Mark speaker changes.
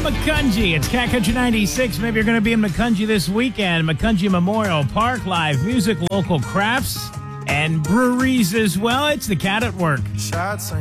Speaker 1: Macungie. It's Cat Country 96. Maybe you're going to be in Macungie this weekend. Macungie Memorial Park, live music, local crafts, and breweries as well. It's the Cat at Work.
Speaker 2: Shots